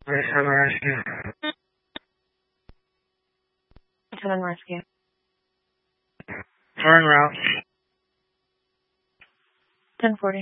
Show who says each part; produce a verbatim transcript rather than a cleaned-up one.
Speaker 1: Wait for the rescue.
Speaker 2: ten rescue.
Speaker 1: We're en route.
Speaker 2: ten forty.